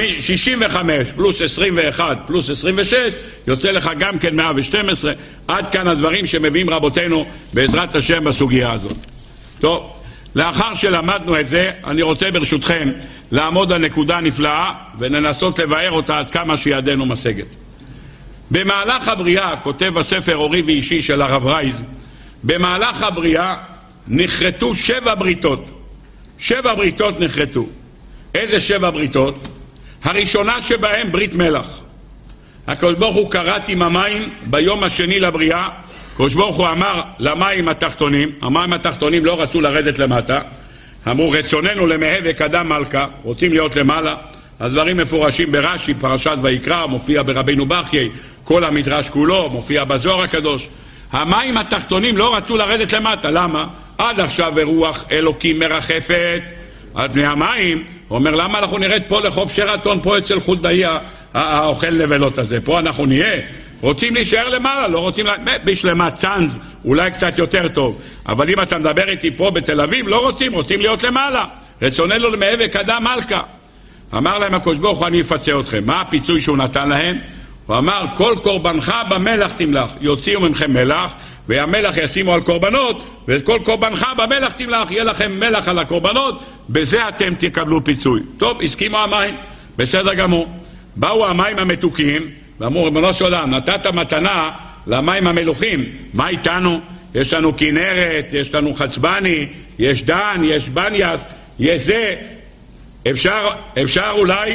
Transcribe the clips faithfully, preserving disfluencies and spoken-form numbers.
שישים וחמש פלוס עשרים ואחת פלוס עשרים ושש יוצא לך גם כן מאה ושתים עשרה. עד כאן הדברים שמביאים רבותינו בעזרת השם בסוגיה הזאת. טוב, לאחר שלמדנו את זה, אני רוצה ברשותכם לעמוד על נקודה נפלאה וננסות לבאר אותה עד כמה שידנו משגת. במהלך הבריאה, כותב הספר אורי ואישי של הרב רייז, במהלך הבריאה נחרטו שבע בריתות. שבע בריתות נחרטו. איזה שבע בריתות? הראשונה שבהם ברית מלח. הקדוש ברוך הוא כרת עם המים ביום השני לבריאה. הקדוש ברוך הוא אמר למים התחתונים, המים התחתונים לא רצו לרדת למטה, אמרו רצוננו למאהב וקדם מלכה, רוצים להיות למעלה. הדברים מפורשים ברש"י, פרשת ויקרא, מופיע ברבינו בחיי, כל המדרש כולו, מופיע בזוהר הקדוש. המים התחתונים לא רצו לרדת למטה, למה? עד עכשיו רוח אלוקים מרחפת על פני המים. הוא אומר, למה אנחנו נרד פה לחוף שרתון, פה אצל חולדאי האוכל לבלות הזה, פה אנחנו נהיה, רוצים להישאר למעלה, לא רוצים לה... בשלמה צ'אנז, אולי קצת יותר טוב, אבל אם אתה מדבר איתי פה בתל אביב, לא רוצים, רוצים להיות למעלה, רצוננו למאהב וקדם מלכה. אמר להם הקדוש ברוך הוא, אני אפצה אתכם. מה הפיצוי שהוא נתן להם? הוא אמר, כל קורבנך במלח תמלח, יוציאו ממכם מלח, והמלח ישימו על קורבנות, וכל קורבנך במלח תמלח, יהיה לכם מלח על הקורבנות, בזה אתם תקבלו פיצוי. טוב, הסכימו המים, בסדר גמור. באו המים המתוקים, ואמרו, ריבונו של עולם, נתת מתנה למים המלוחים, מה איתנו? יש לנו כנרת, יש לנו חצבני, יש דן, יש בניאס, יש זה. אפשר, אפשר אולי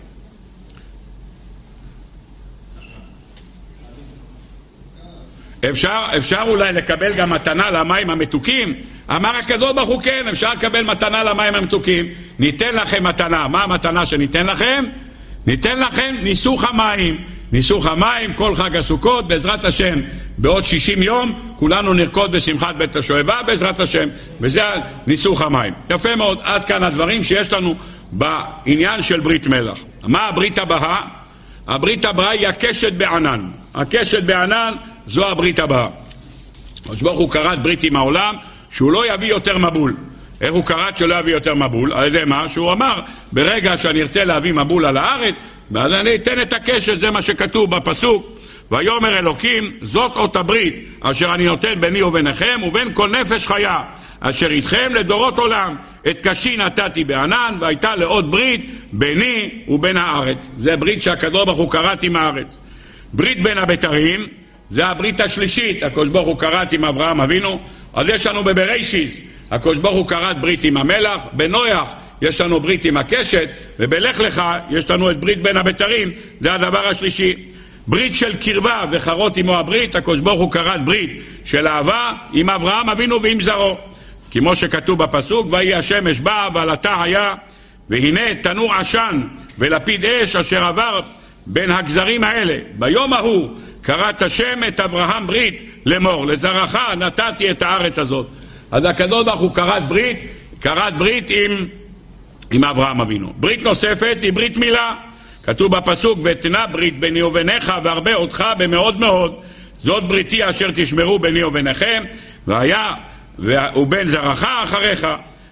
אפשר, אפשר אולי לקבל גם מתנה למים המתוקים. אמר הקדוש ברוך הוא, כן, אפשר לקבל מתנה למים המתוקים. ניתן לכם מתנה. מה המתנה שניתן לכם? ניתן לכם ניסוך המים. ניסוך המים, כל חג הסוכות, בעזרת השם, בעוד שישים יום, כולנו נרקוד בשמחת בית השואבה, בעזרת השם, וזה ניסוך המים. יפה מאוד, עד כאן הדברים שיש לנו בעניין של ברית מלח. מה הברית הבאה? הברית הבאה היא הקשת בענן. הקשת בענן זו הברית הבאה. הקדוש ברוך הוא כרת ברית עם העולם, שהוא לא יביא יותר מבול. איך הוא כרת שלא יביא יותר מבול? על ידי מה? שהוא אמר, ברגע שאני ארצה להביא מבול על הארץ, ואז אני אתן את הקשת, זה מה שכתוב בפסוק, ויאמר אלוקים, זאת אות הברית, אשר אני נותן ביני וביניכם, ובין כל נפש חיה, אשר איתכם לדורות עולם, את קשי נתתי בענן, והייתה לעוד ברית ביני ובין הארץ. זה ברית שהקדוש ברוך הוא כרת עם הארץ. ברית בין הבתרים, זה הברית השלישית, הקדוש ברוך הוא כרת עם אברהם אבינו. אז יש לנו בבראשיס, הקדוש ברוך הוא כרת ברית עם המלח, בנויח יש לנו ברית עם הקשת, ובלך לך יש לנו את ברית בין הבתרים, זה הדבר השלישי. ברית של קרבה וחרות עמו הברית, הקדוש ברוך הוא כרת ברית של אהבה עם אברהם אבינו ועם זרעו. כמו שכתוב בפסוק, ויהי השמש באה ועלתה היה, והנה תנור עשן ולפיד אש אשר עבר בין הגזרים האלה. ביום ההוא כרת השם את אברהם ברית לאמור, לזרעך נתתי את הארץ הזאת. אז הקדוש ברוך הוא כרת ברית, כרת ברית עם, עם אברהם אבינו. ברית נוספת היא ברית מילה. כתוב בפסוק, ותנה ברית ביני וביניך והרבה אותך במאוד מאוד. זאת בריתי אשר תשמרו ביני וביניכם, והיה ובין זרעך אחריך.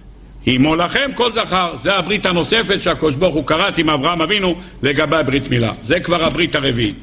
הימו לכם כל זכר. זה הברית הנוספת שהקדוש ברוך הוא כרת עם אברהם אבינו לגבי ברית מילה. זה כבר הברית הרביעית.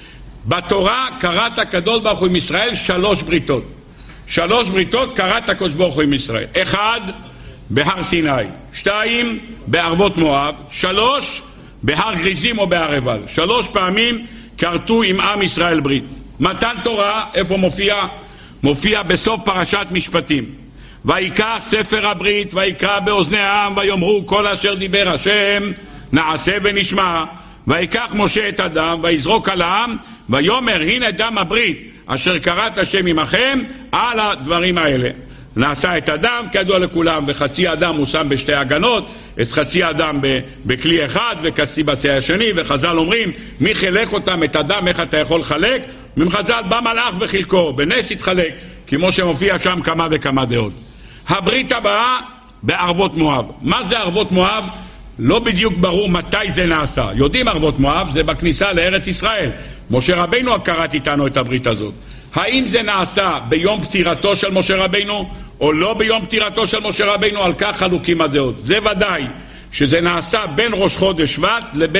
בתורה כרת הקדוש ברוך הוא עם ישראל שלוש בריתות. שלוש בריתות כרת הקדוש ברוך הוא עם ישראל. אחד, בהר סיני. שתיים, בערבות מואב. שלוש, בהר גריזים או בהר עיבל. שלוש פעמים כרתו עם עם ישראל ברית. מתן תורה, איפה מופיע? מופיע בסוף פרשת משפטים. ויקרא ספר הברית, ויקרא באוזני העם, ויאמרו כל אשר דיבר השם, נעשה ונשמע. ויקח משה את הדם, ויזרוק על העם, ויאמר הנה דם הברית, אשר כרת השם עמכם, על הדברים האלה. נעשה את הדם, כידוע לכולם, וחצי הדם הוא שם בשתי הגנות, את חצי הדם בכלי אחד, וחצי בצי השני, וחז"ל אומרים, מי חילק אותם את הדם, איך אתה יכול לחלק? ממחז"ל בא מלאך וחילקו, בנס התחלק, כמו שמופיע שם כמה וכמה דעות. הברית הבאה בערבות מואב. מה זה ערבות מואב? לא בדיוק ברור מתי זה נעשה. יודעים ערבות מואב, זה בכניסה לארץ ישראל. משה רבינו כרת איתנו את הברית הזאת. האם זה נעשה ביום פטירתו של משה רבינו, או לא ביום פטירתו של משה רבינו? על כך חלוקים הדעות. זה ודאי שזה נעשה בין ראש חודש שבט לבין